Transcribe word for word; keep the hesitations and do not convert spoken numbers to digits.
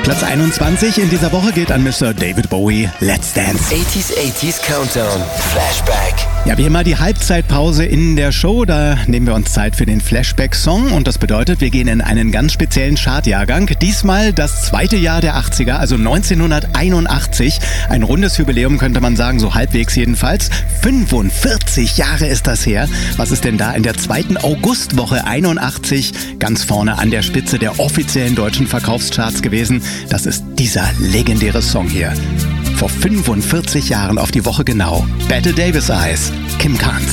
Platz einundzwanzig in dieser Woche geht an Mister David Bowie, Let's Dance. achtziger, achtziger Countdown, Flashback. Ja, wie immer die Halbzeitpause in der Show, da nehmen wir uns Zeit für den Flashback-Song und das bedeutet, wir gehen in einen ganz speziellen Chartjahrgang. Diesmal das zweite Jahr der achtziger, also neunzehnhunderteinundachtzig. Ein rundes Jubiläum könnte man sagen, so halbwegs jedenfalls. fünfundvierzig Jahre ist das her. Was ist denn da in der zweiten Augustwoche einundachtzig ganz vorne an der Spitze der offiziellen deutschen Verkaufscharts gewesen? Das ist dieser legendäre Song hier. Vor fünfundvierzig Jahren auf die Woche genau. Bette Davis Eyes, Kim Carnes.